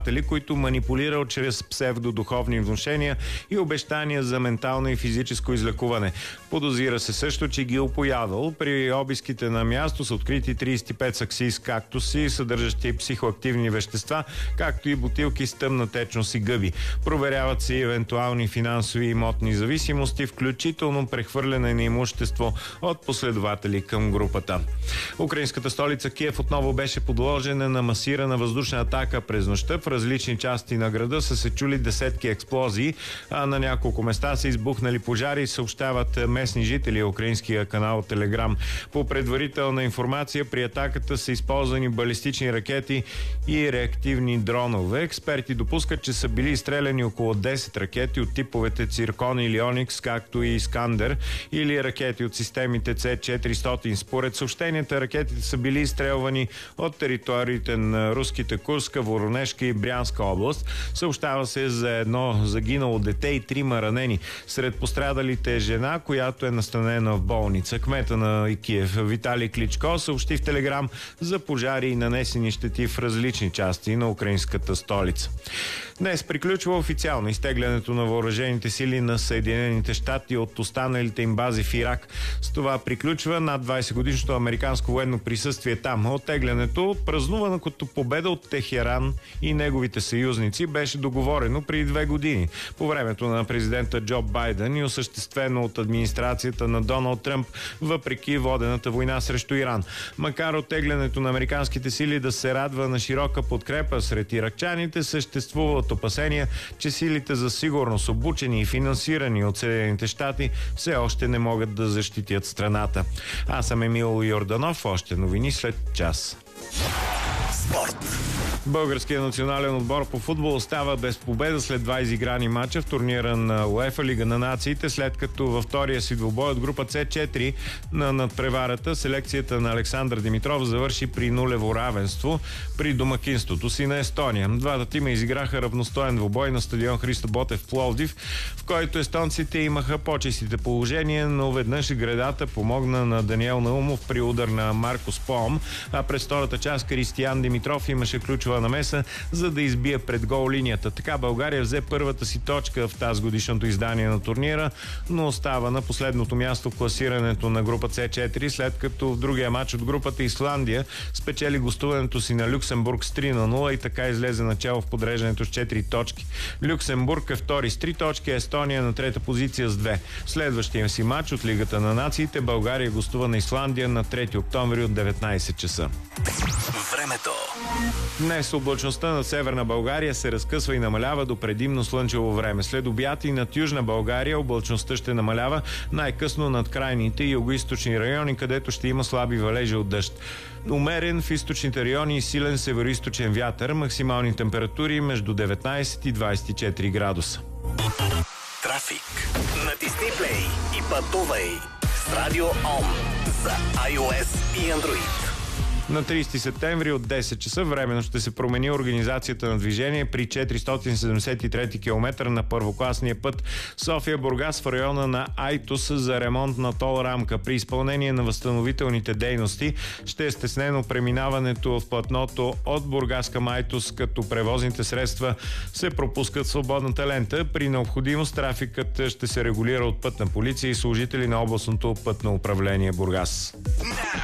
които манипулирал чрез псевдодуховни внушения и обещания за ментално и физическо излекуване. Подозира се също, че ги опоядал. При обиските на място са открити 35 саксии с кактуси, съдържащи психоактивни вещества, както и бутилки с тъмна течност и гъби. Проверяват се и евентуални финансови и имотни зависимости, включително прехвърляне на имущество от последователи към групата. Украинската столица Киев отново беше подложена на масирана въздушна атака през нощта. В различни части на града са се чули десетки експлозии, а на няколко места са избухнали пожари, съобщават местни жители. Украинския канал Телеграм. По предварителна информация, при атаката са използвани балистични ракети и реактивни дронове. Експерти допускат, че са били изстреляни около 10 ракети от типовете Циркон или Оникс, както и Искандер, или ракети от системите С-400. Според съобщенията, ракетите са били изстрелвани от териториите на руските Курска, Воронежка и Брянска област. Съобщава се за едно загинало дете и 3 ранени. Сред пострадалите е жена, която е настанена в болница. Кмета на Киев Виталий Кличко съобщи в Телеграм за пожари и нанесени щети в различни части на украинската столица. Днес приключва официално изтеглянето на въоръжените сили на Съединените щати от останалите им бази в Ирак. С това приключва над 20-годишното американско военно присъствие там. Оттеглянето, празнувано като победа от Техеран и неговите съюзници, беше договорено преди 2 години по времето на президента Джо Байден и осъществено от администрацията на Доналд Тръмп, въпреки водената война срещу Иран. Макар оттеглянето на американските сили да се радва на широка подкрепа сред иракчаните, съществуват опасения, че силите за сигурност, обучени и финансирани от Съединените щати, все още не могат да защитят страната. Аз съм Емил Йорданов. Още новини след час. Спорт. Българският национален отбор по футбол остава без победа след 2 изиграни мача в турнира на УЕФА Лига на нациите, след като във втория си двубой от група С4 на надпреварата селекцията на Александър Димитров завърши при нулево равенство при домакинството си на Естония. Двата тима изиграха равностоен двубой на стадион Христо Ботев в Пловдив, в който естонците имаха по-чистите положения, но веднъж гредата помогна на Даниел Наумов при удар на Маркос Поом, а през втората част Кристиян Димитров имаше ключова намеса, за да избие пред гол линията. Така България взе първата си точка в тази годишното издание на турнира, но остава на последното място в класирането на група С4, след като в другия матч от групата Исландия спечели гостуването си на Люксембург с 3-0 и така излезе начало в подреждането с 4 точки. Люксембург е втори с 3 точки, Естония на трета позиция с 2. В следващия си матч от Лигата на нациите България гостува на Исландия на 3 октомври от 19 часа. Времето. Днес облачността над Северна България се разкъсва и намалява до предимно слънчево време. След обяд и над Южна България облачността ще намалява най-късно над крайните и югоизточни райони, където ще има слаби валежи от дъжд. Умерен в източните райони и силен североизточен вятър, максимални температури между 19 и 24 градуса. Трафик. Натисни плей и пътувай с Радио ОМ за iOS и Android. На 30 септември от 10 часа временно ще се промени организацията на движение при 473 км на първокласния път София-Бургас в района на Айтос за ремонт на тол рамка. При изпълнение на възстановителните дейности ще е стеснено преминаването в платното от Бургас към Айтос, като превозните средства се пропускат в свободната лента. При необходимост трафикът ще се регулира от пътна полиция и служители на областното пътно управление Бургас.